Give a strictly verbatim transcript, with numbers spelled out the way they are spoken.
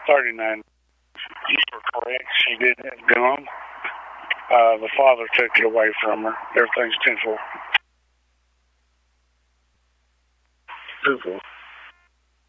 thirty-nine. You were correct. She did have a gun. Uh, the father took it away from her. Everything's ten four. ten four.